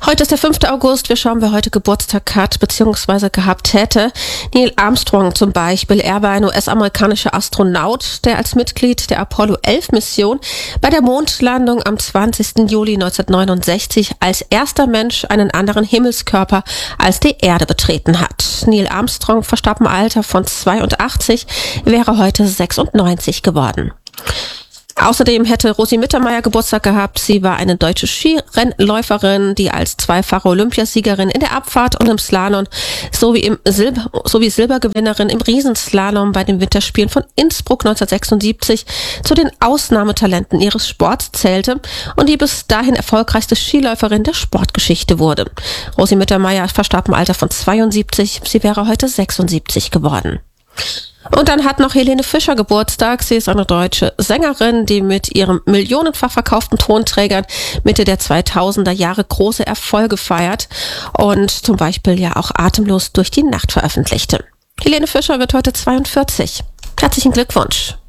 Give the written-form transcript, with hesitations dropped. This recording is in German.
Heute ist der 5. August. Wir schauen, wer heute Geburtstag hat bzw. gehabt hätte. Neil Armstrong zum Beispiel. Er war ein US-amerikanischer Astronaut, der als Mitglied der Apollo-11-Mission bei der Mondlandung am 20. Juli 1969 als erster Mensch einen anderen Himmelskörper als die Erde betreten hat. Neil Armstrong verstarb im Alter von 82, wäre heute 96 geworden. Außerdem hätte Rosi Mittermeier Geburtstag gehabt. Sie war eine deutsche Skirennläuferin, die als zweifache Olympiasiegerin in der Abfahrt und im Slalom sowie Silbergewinnerin im Riesenslalom bei den Winterspielen von Innsbruck 1976 zu den Ausnahmetalenten ihres Sports zählte und die bis dahin erfolgreichste Skiläuferin der Sportgeschichte wurde. Rosi Mittermeier verstarb im Alter von 72. Sie wäre heute 76 geworden. Und dann hat noch Helene Fischer Geburtstag. Sie ist eine deutsche Sängerin, die mit ihrem millionenfach verkauften Tonträgern Mitte der 2000er Jahre große Erfolge feiert und zum Beispiel ja auch Atemlos durch die Nacht veröffentlichte. Helene Fischer wird heute 42. Herzlichen Glückwunsch.